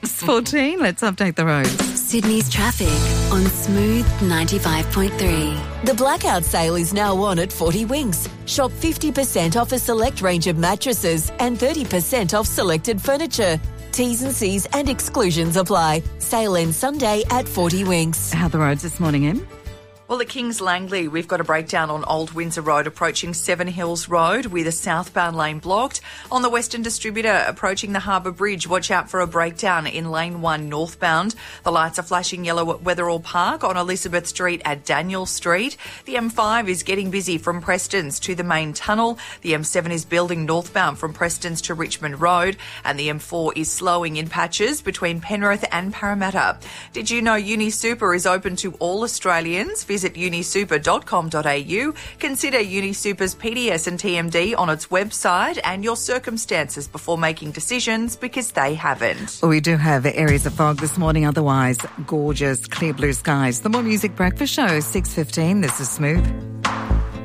It's 14. Let's update the roads. Sydney's traffic on Smooth 95.3. The blackout sale is now on at 40 Winks. Shop 50% off a select range of mattresses and 30% off selected furniture. T's and C's and exclusions apply. Sale ends Sunday at 40 Winks. How are the roads this morning, Em? Well, at Kings Langley, we've got a breakdown on Old Windsor Road approaching Seven Hills Road with a southbound lane blocked. On the Western Distributor approaching the Harbour Bridge, watch out for a breakdown in Lane 1 northbound. The lights are flashing yellow at Wetherall Park on Elizabeth Street at Daniel Street. The M5 is getting busy from Prestons to the main tunnel. The M7 is building northbound from Prestons to Richmond Road. And the M4 is slowing in patches between Penrith and Parramatta. Did you know UniSuper is open to all Australians? Visit unisuper.com.au. Consider UniSuper's PDS and TMD on its website and your circumstances before making decisions, because they haven't. Well, we do have areas of fog this morning, otherwise gorgeous clear blue skies. The More Music Breakfast Show, 6:15. This is Smooth.